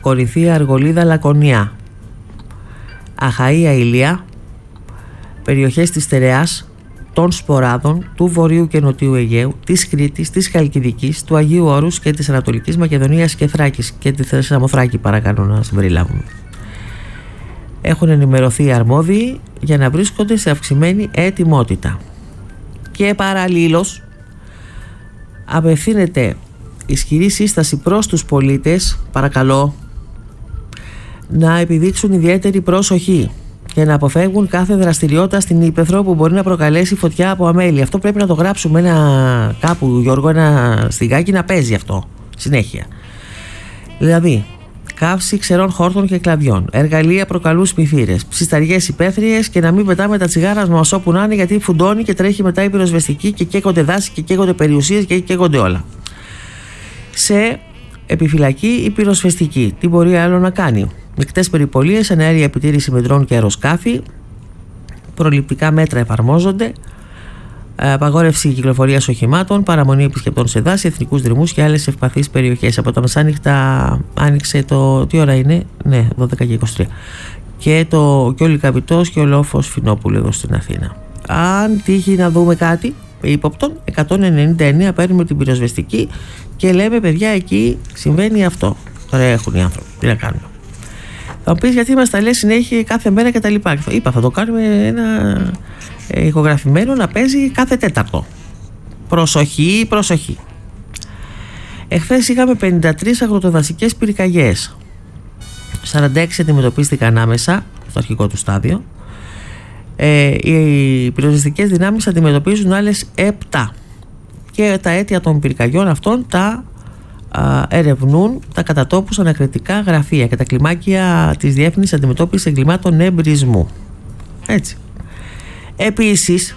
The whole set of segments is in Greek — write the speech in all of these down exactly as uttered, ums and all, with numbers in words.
Κορυθία, Αργολίδα, Λακωνιά, Αχαΐα, Ηλία, περιοχές της Στερεάς, των Σποράδων, του Βορείου και Νοτιού Αιγαίου, της Κρήτης, της Χαλκιδικής, του Αγίου Όρους και της Ανατολικής Μακεδονίας και Θράκης και τη Σαμοθράκη, παρακαλώ να συμπεριλάβουμε. Έχουν ενημερωθεί οι αρμόδιοι για να βρίσκονται σε αυξημένη ετοιμότητα. Και παραλλήλως απευθύνεται ισχυρή σύσταση προς τους πολίτες, παρακαλώ, να επιδείξουν ιδιαίτερη πρόσοχη και να αποφεύγουν κάθε δραστηριότητα στην ύπαιθρο που μπορεί να προκαλέσει φωτιά από αμέλεια. Αυτό πρέπει να το γράψουμε ένα, κάπου, Γιώργο, ένα στιγάκι να παίζει αυτό συνέχεια. Δηλαδή, καύση ξερών χόρτων και κλαδιών, εργαλεία προκαλούν σπιθύρες, ψισταριές υπαίθριες και να μην πετάμε τα τσιγάρα μας όπου να είναι, γιατί φουντώνει και τρέχει μετά η πυροσβεστική και καίγονται δάση και καίγονται περιουσίες και καίγονται όλα. Σε επιφυλακή η πυροσβεστική. Τι μπορεί άλλο να κάνει? Μεικτές περιπολίες, εναέρια επιτήρηση με ντρόν και αεροσκάφη, προληπτικά μέτρα εφαρμόζονται, απαγόρευση κυκλοφορίας οχημάτων, παραμονή επισκεπτών σε δάση, εθνικούς δρυμούς και άλλες ευπαθείς περιοχές. Από τα μεσάνυχτα άνοιξε το. Τι ώρα είναι? Ναι, δώδεκα και είκοσι τρία. Και, το, και ο Λυκαβητός και ο Λόφος Φινόπουλου εδώ στην Αθήνα. Αν τύχει να δούμε κάτι ύποπτον, εκατόν ενενήντα εννέα παίρνουμε την πυροσβεστική και λέμε, παιδιά, εκεί συμβαίνει αυτό. Τώρα έχουν οι άνθρωποι. Τι να κάνουμε? Θα μου πεις, γιατί μας τα λέει συνέχεια κάθε μέρα και τα λοιπά. Είπα, θα το κάνουμε ένα ηχογραφημένο να παίζει κάθε τέταρτο. Προσοχή, προσοχή. Εχθές είχαμε πενήντα τρεις αγροτοδασικές πυρκαγιές. σαράντα έξι αντιμετωπίστηκαν άμεσα στο αρχικό του στάδιο. Ε, οι πυροσβεστικές δυνάμεις αντιμετωπίζουν άλλες επτά. Και τα αίτια των πυρκαγιών αυτών τα α, ερευνούν τα κατατόπους ανακριτικά γραφεία και τα κλιμάκια της Διεύθυνσης Αντιμετώπισης Εγκλημάτων Εμπρισμού. Έτσι. Επίσης,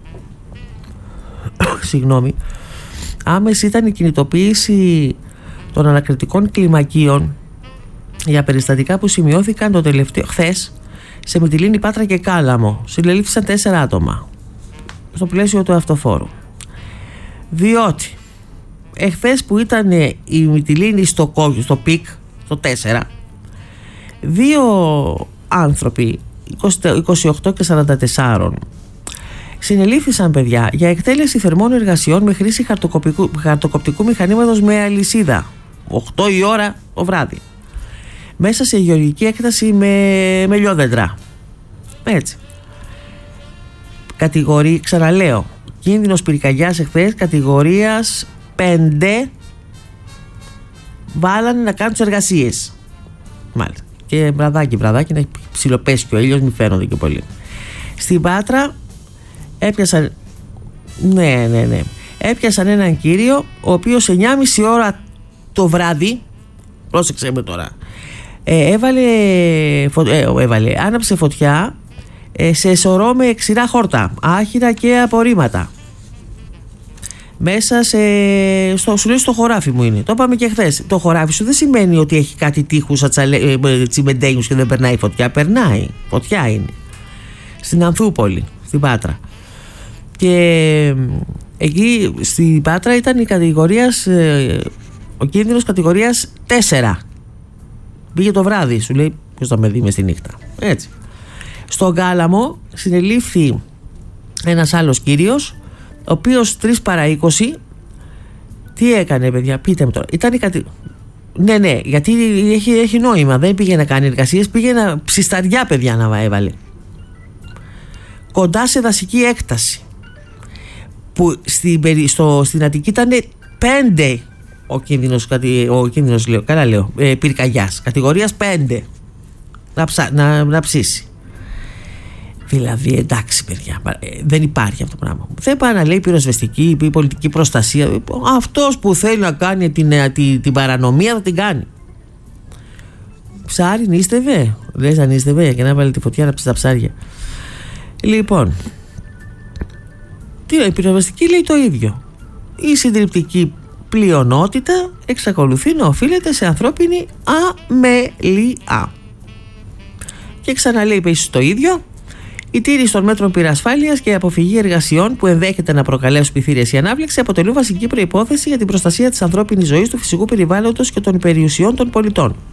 συγγνώμη, άμεση ήταν η κινητοποίηση των ανακριτικών κλιμακίων για περιστατικά που σημειώθηκαν το τελευταίο χθες σε Μυτιλήνη, Πάτρα και Κάλαμο. Συλλήφθησαν τέσσερα άτομα στο πλαίσιο του αυτοφόρου. Διότι εχθές που ήταν η Μυτιλήνη στο, στο πικ, στο τέσσερα, δύο άνθρωποι είκοσι οκτώ και σαράντα τέσσερα συνελήφθησαν, παιδιά, για εκτέλεση θερμών εργασιών με χρήση χαρτοκοπτικού, χαρτοκοπτικού μηχανήματος με αλυσίδα οκτώ η ώρα το βράδυ μέσα σε γεωργική έκταση με, με λιόδεντρα. Έτσι. Κατηγορεί, ξαναλέω, κίνδυνος πυρκαγιάς εχθές κατηγορίας πέντε, βάλανε να κάνουν τις εργασίες. Μάλιστα. Και βραδάκι, βραδάκι, να έχει ψιλοπέσει και ο ήλιος, μη φαίνονται και πολύ. Στην Πάτρα έπιασαν, ναι, ναι, ναι, έπιασαν έναν κύριο, ο οποίος εννιά και μισή ώρα το βράδυ, πρόσεξε με τώρα, ε, έβαλε, φω, ε, έβαλε, άναψε φωτιά ε, σε σωρό με ξηρά χόρτα, άχυρα και απορρίμματα. Μέσα σε, στο, σου λέει, στο χωράφι μου είναι. Το είπαμε και χθες. Το χωράφι σου δεν σημαίνει ότι έχει κάτι τείχους, τσιμεντένιους και δεν περνάει φωτιά. Περνάει. Φωτιά είναι. Στην Ανθούπολη, στην Πάτρα. Και εκεί στην Πάτρα ήταν η κατηγορίας, ο κίνδυνος κατηγορίας τέσσερα. Πήγε το βράδυ, σου λέει, ποιος θα με δει μες στη νύχτα. Έτσι. Στον Κάλαμο συνελήφθη ένας άλλος κύριος, ο οποίος τρεις παρά είκοσι, τι έκανε, παιδιά, πείτε μου τώρα. Ήταν η κατη... Ναι, ναι, γιατί έχει, έχει νόημα. Δεν πήγε να κάνει εργασίες, πήγε να ψισταριά, παιδιά, να έβαλε. Κοντά σε δασική έκταση. Που στην, στο, στην Αττική ήταν πέντε ο κίνδυνος, ο κίνδυνος λέω, καλά λέω, ε, πυρκαγιάς. Κατηγορίας πέντε. Να, ψα, να, να ψήσει. Δηλαδή, εντάξει, παιδιά, δεν υπάρχει αυτό το πράγμα. Δεν πάει να λέει πυροσβεστική ή πολιτική προστασία. Αυτός που θέλει να κάνει την, την, την παρανομία θα την κάνει. Ψάρι νίστευε. Λες αν νίστευε και να βάλει τη φωτιά να ψήσει τα ψάρια. Λοιπόν, τι, η πυροσβεστική λέει το ίδιο. Η συντριπτική πλειονότητα εξακολουθεί να οφείλεται σε ανθρώπινη αμελία. Και ξαναλέει επίσης το ίδιο. Η τήρηση των μέτρων πυρασφάλειας και η αποφυγή εργασιών που ενδέχεται να προκαλέσουν πληθύριες ή ανάβλεξη αποτελούν βασική προϋπόθεση για την προστασία της ανθρώπινης ζωής, του φυσικού περιβάλλοντος και των περιουσιών των πολιτών.